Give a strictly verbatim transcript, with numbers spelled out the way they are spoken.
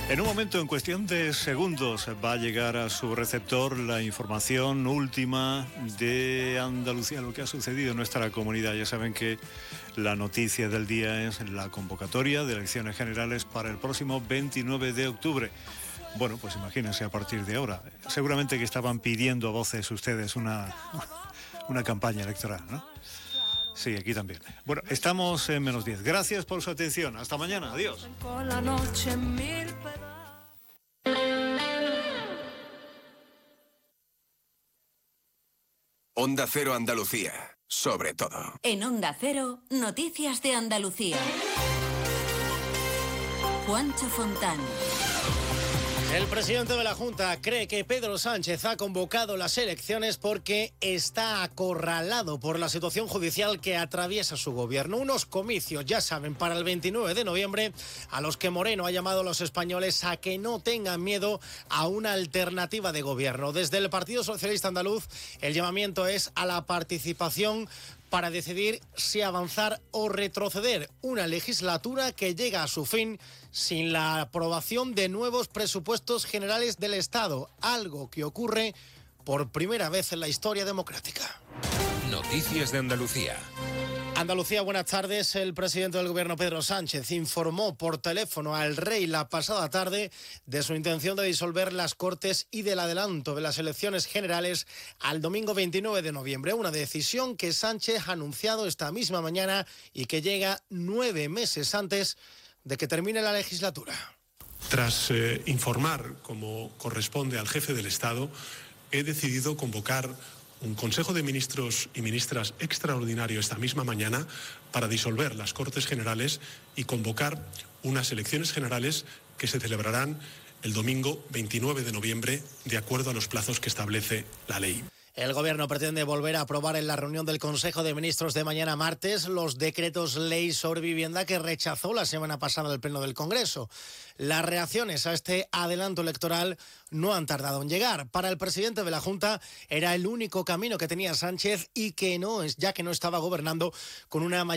En un momento, en cuestión de segundos, va a llegar a su receptor la información última de Andalucía, lo que ha sucedido en nuestra comunidad. Ya saben que la noticia del día es la convocatoria de elecciones generales para el próximo veintinueve de octubre. Bueno, pues imagínense a partir de ahora. Seguramente que estaban pidiendo a voces ustedes una, una campaña electoral, ¿no? Sí, aquí también. Bueno, estamos en menos diez. Gracias por su atención. Hasta mañana. Adiós. Onda Cero Andalucía, sobre todo. En Onda Cero, noticias de Andalucía. Juancho Fontán. El presidente de la Junta cree que Pedro Sánchez ha convocado las elecciones porque está acorralado por la situación judicial que atraviesa su gobierno. Unos comicios, ya saben, para el veintinueve de noviembre, a los que Moreno ha llamado a los españoles a que no tengan miedo a una alternativa de gobierno. Desde el Partido Socialista Andaluz, el llamamiento es a la participación para decidir si avanzar o retroceder. Una legislatura que llega a su fin sin la aprobación de nuevos presupuestos generales del Estado, algo que ocurre por primera vez en la historia democrática. Noticias de Andalucía. Andalucía, buenas tardes. El presidente del gobierno, Pedro Sánchez, informó por teléfono al rey la pasada tarde de su intención de disolver las Cortes y del adelanto de las elecciones generales al domingo veintinueve de noviembre. Una decisión que Sánchez ha anunciado esta misma mañana y que llega nueve meses antes de que termine la legislatura. Tras eh, informar, como corresponde al jefe del Estado, he decidido convocar un Consejo de Ministros y Ministras extraordinario esta misma mañana para disolver las Cortes Generales y convocar unas elecciones generales que se celebrarán el domingo veintinueve de noviembre, de acuerdo a los plazos que establece la ley. El Gobierno pretende volver a aprobar en la reunión del Consejo de Ministros de mañana martes los decretos ley sobre vivienda que rechazó la semana pasada el Pleno del Congreso. Las reacciones a este adelanto electoral no han tardado en llegar. Para el presidente de la Junta era el único camino que tenía Sánchez y que no es, ya que no estaba gobernando con una mayoría